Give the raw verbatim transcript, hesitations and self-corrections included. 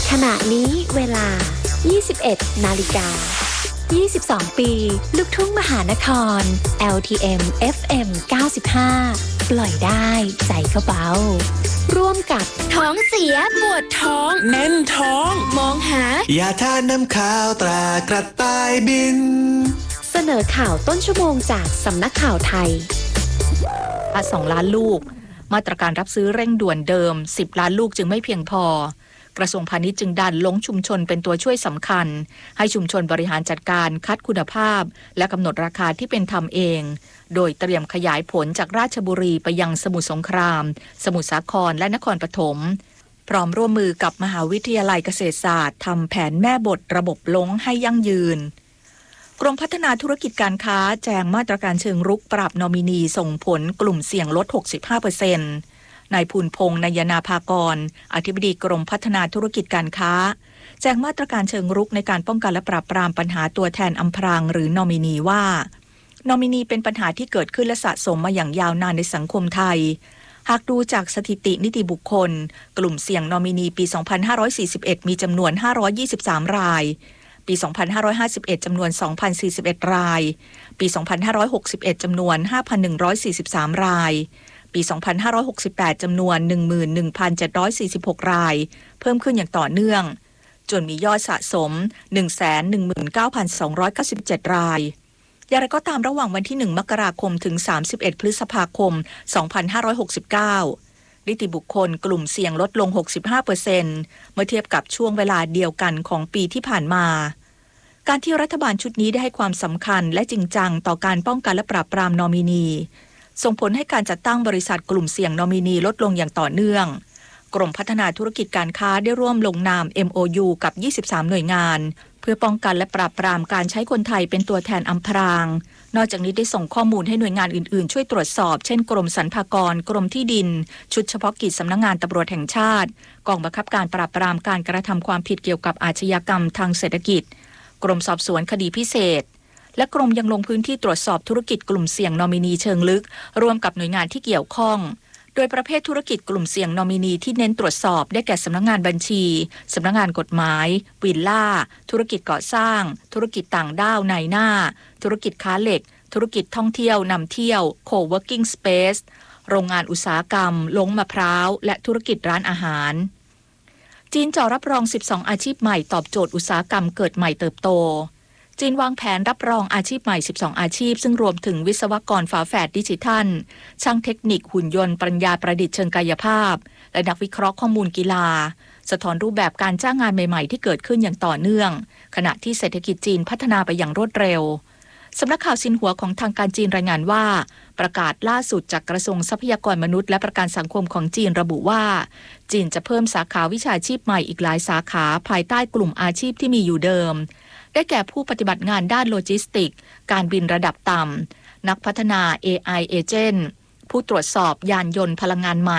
ขณะนี้เวลา ยี่สิบเอ็ด นาฬิกา ยี่สิบสอง ปี ลูกทุ่งมหานคร แอล ที เอ็ม เอฟ เอ็ม เก้าสิบห้า ปล่อยได้ใจก็เบาร่วมกับท้องเสียปวดท้องแน่นท้องมองหายาทาน้ำขาวตรากระต่ายบินเสนอข่าวต้นชั่วโมงจากสำนักข่าวไทยสองล้านลูกมาตรการรับซื้อเร่งด่วนเดิมสิบล้านลูกจึงไม่เพียงพอกระทรวงพาณิชย์จึงดันลงชุมชนเป็นตัวช่วยสำคัญให้ชุมชนบริหารจัดการคัดคุณภาพและกำหนดราคาที่เป็นธรรมเองโดยเตรียมขยายผลจากราชบุรีไปยังสมุทรสงครามสมุทรสาครและนครปฐมพร้อมร่วมมือกับมหาวิทยาลัยเกษตรศาสตร์ทำแผนแม่บทระบบลงให้ยั่งยืนกรมพัฒนาธุรกิจการค้าแจงมาตรการเชิงรุกปรับนอมินีส่งผลกลุ่มเสี่ยงลด หกสิบห้าเปอร์เซ็นต์ นายภูลพงษ์นายนาภากรอธิบดีกรมพัฒนาธุรกิจการค้าแจ้งมาตรการเชิงรุกในการป้องกันและปราบปรามปัญหาตัวแทนอำพรางหรือนอมินีว่านอมินีเป็นปัญหาที่เกิดขึ้นและสะสมมาอย่างยาวนานในสังคมไทยหากดูจากสถิตินิติบุคคลกลุ่มเสี่ยงนอมินีปี สองพันห้าร้อยสี่สิบเอ็ด มีจำนวน ห้าร้อยยี่สิบสาม รายปี สองพันห้าร้อยห้าสิบเอ็ด จำนวน สองพันสี่สิบเอ็ด รายปี สองพันห้าร้อยหกสิบเอ็ด จำนวน ห้าพันหนึ่งร้อยสี่สิบสาม รายปี สองพันห้าร้อยหกสิบแปด จำนวน หนึ่งหมื่นหนึ่งพันเจ็ดร้อยสี่สิบหก รายเพิ่มขึ้นอย่างต่อเนื่องจนมียอดสะสม หนึ่งแสนหนึ่งหมื่นเก้าพันสองร้อยเก้าสิบเจ็ด รายอย่างไรก็ตามระหว่างวันที่หนึ่งมกราคมถึงสามสิบเอ็ดพฤษภาคมสองพันห้าร้อยหกสิบเก้านิติบุคคลกลุ่มเสี่ยงลดลง หกสิบห้าเปอร์เซ็นต์ เมื่อเทียบกับช่วงเวลาเดียวกันของปีที่ผ่านมาการที่รัฐบาลชุดนี้ได้ให้ความสำคัญและจริงจังต่อการป้องกันและปราบปรามนอมินีส่งผลให้การจัดตั้งบริษัทกลุ่มเสี่ยงนอมินีลดลงอย่างต่อเนื่องกรมพัฒนาธุรกิจการค้าได้ร่วมลงนาม เอ็ม โอ ยู กับยี่สิบสามหน่วยงานเพื่อป้องกันและปราบปรามการใช้คนไทยเป็นตัวแทนอำพรางนอกจากนี้ได้ส่งข้อมูลให้หน่วยงานอื่นๆช่วยตรวจสอบเช่นกรมสรรพากรกรมที่ดินชุดเฉพาะกิจสำนักงานตำรวจแห่งชาติกองบังคับการปราบปรามการกระทำความผิดเกี่ยวกับอาชญากรรมทางเศรษฐกิจกรมสอบสวนคดีพิเศษและกรมยังลงพื้นที่ตรวจสอบธุรกิจกลุ่มเสี่ยงนอมินีเชิงลึกร่วมกับหน่วยงานที่เกี่ยวข้องโดยประเภทธุรกิจกลุ่มเสี่ยงนอมินีที่เน้นตรวจสอบได้แก่สำนักงานบัญชีสำนักงานกฎหมายวิลล่าธุรกิจก่อสร้างธุรกิจต่างด้าวนายหน้าธุรกิจค้าเหล็กธุรกิจท่องเที่ยวนำเที่ยว Co-working Space โรงงานอุตสาหกรรมลงมะพร้าวและธุรกิจร้านอาหารจีนจ่อรับรองสิบสองอาชีพใหม่ตอบโจทย์อุตสาหกรรมเกิดใหม่เติบโตจีนวางแผนรับรองอาชีพใหม่สิบสองอาชีพซึ่งรวมถึงวิศวกรฝาแฝดดิจิทัลช่างเทคนิคหุ่นยนต์ปัญญาประดิษฐ์เชิงกายภาพและนักวิเคราะห์ข้อมูลกีฬาสะท้อนรูปแบบการจ้างงานใหม่ๆที่เกิดขึ้นอย่างต่อเนื่องขณะที่เศรษฐกิจจีนพัฒนาไปอย่างรวดเร็วสำนักข่าวซินหัวของทางการจีนรายงานว่าประกาศล่าสุดจากกระทรวงทรัพยากรมนุษย์และประกันสังคมของจีนระบุว่าจีนจะเพิ่มสาขาวิชาชีพใหม่อีกหลายสาขาภายใต้กลุ่มอาชีพที่มีอยู่เดิมได้แก่ผู้ปฏิบัติงานด้านโลจิสติกส์การบินระดับต่ำนักพัฒนา เอ ไอ Agent ผู้ตรวจสอบยานยนต์พลังงานใหม่